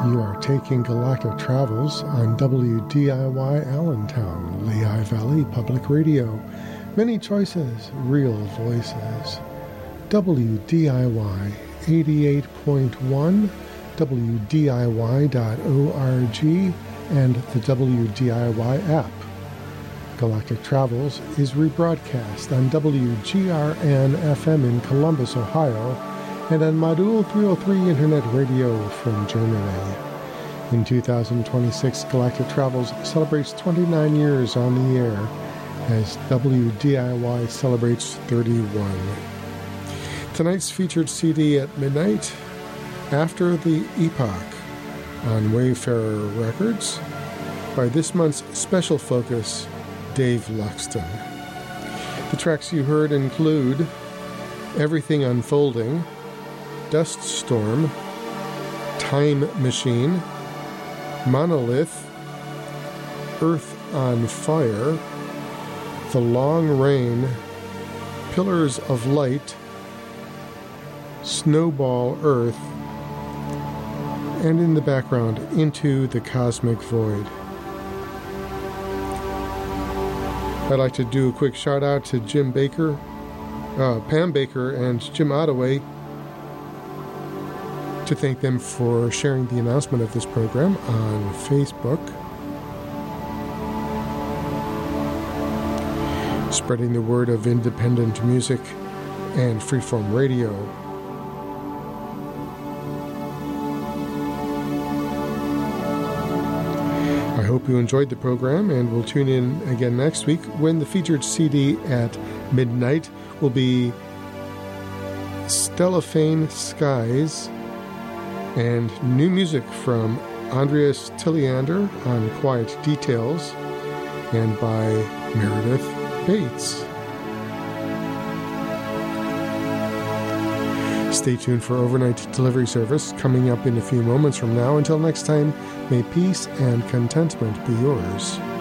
You are taking Galactic Travels on WDIY Allentown, Lehigh Valley Public Radio. Many choices, real voices. WDIY 88.1, WDIY.org, and the WDIY app. Galactic Travels is rebroadcast on WGRN-FM in Columbus, Ohio, and on Module 303 Internet Radio from Germany. In 2026, Galactic Travels celebrates 29 years on the air as WDIY celebrates 31. Tonight's featured CD at midnight, After the Epoch, on Wayfarer Records, by this month's special focus, Dave Luxton. The tracks you heard include Everything Unfolding, Dust Storm, Time Machine, Monolith, Earth on Fire, The Long Rain, Pillars of Light, Snowball Earth, and in the background, Into the Cosmic Void. I'd like to do a quick shout out to Jim Baker, Pam Baker, and Jim Ottaway, to thank them for sharing the announcement of this program on Facebook, spreading the word of independent music and freeform radio. I hope you enjoyed the program, and will tune in again next week when the featured CD at midnight will be Stellophane Skies and new music from Andreas Tilliander on Quiet Details and by Meredith Bates. Stay tuned for overnight delivery service coming up in a few moments from now. Until next time, may peace and contentment be yours.